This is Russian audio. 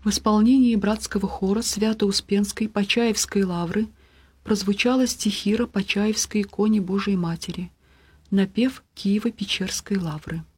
В исполнении братского хора Свято-Успенской Почаевской лавры прозвучала стихира Почаевской иконе Божией Матери, напев Киево-Печерской лавры.